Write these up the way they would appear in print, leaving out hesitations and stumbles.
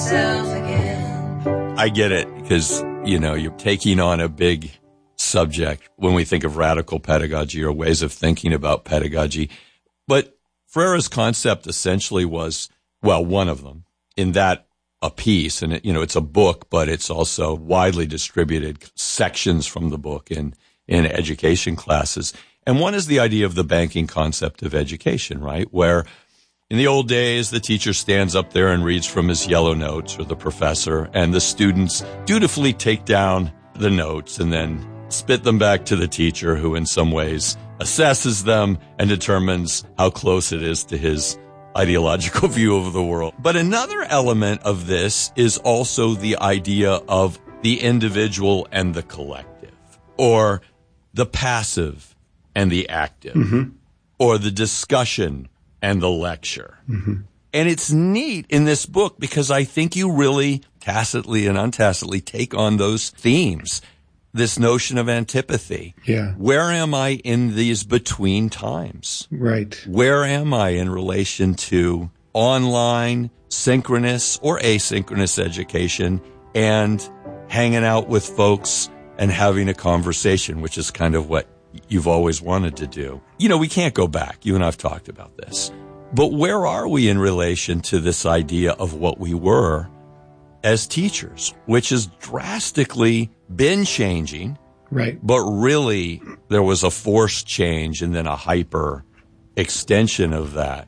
myself again. I get it because, you're taking on a big subject when we think of radical pedagogy or ways of thinking about pedagogy. But Freire's concept essentially was, one of them, in that a piece, and it's a book, but it's also widely distributed sections from the book in education classes. And one is the idea of the banking concept of education, right? Where in the old days, the teacher stands up there and reads from his yellow notes, or the professor, and the students dutifully take down the notes and then spit them back to the teacher, who in some ways assesses them and determines how close it is to his ideological view of the world. But another element of this is also the idea of the individual and the collective, or the passive and the active, or the discussion and the lecture. And it's neat in this book because I think you really tacitly and untacitly take on those themes. This notion of antipathy. Yeah. Where am I in these between times? Right. Where am I in relation to online, synchronous or asynchronous education and hanging out with folks and having a conversation, which is kind of what you've always wanted to do. We can't go back. You and I have talked about this. But where are we in relation to this idea of what we were as teachers, which has drastically been changing, right? But really, there was a forced change and then a hyper extension of that.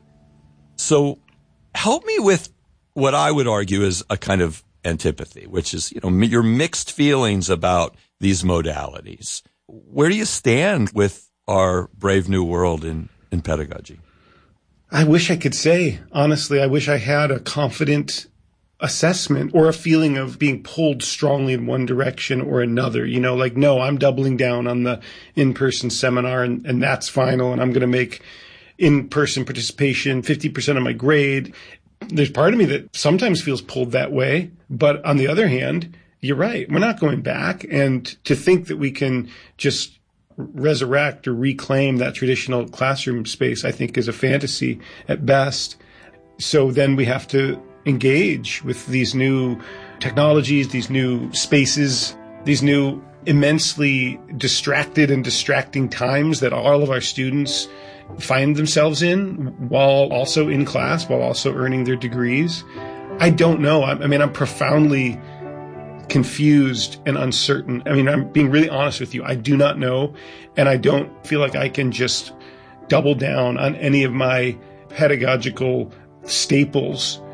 So help me with what I would argue is a kind of antipathy, which is, your mixed feelings about these modalities. Where do you stand with our brave new world in pedagogy? I wish I could say, honestly, I wish I had a confident assessment or a feeling of being pulled strongly in one direction or another, no, I'm doubling down on the in-person seminar and that's final, and I'm going to make in-person participation 50% of my grade. There's part of me that sometimes feels pulled that way, but on the other hand, you're right. We're not going back, and to think that we can just resurrect or reclaim that traditional classroom space, I think is a fantasy at best. So then we have to engage with these new technologies, these new spaces, these new immensely distracted and distracting times that all of our students find themselves in while also in class, while also earning their degrees. I don't know. I'm profoundly confused and uncertain. I'm being really honest with you. I do not know, and I don't feel like I can just double down on any of my pedagogical staples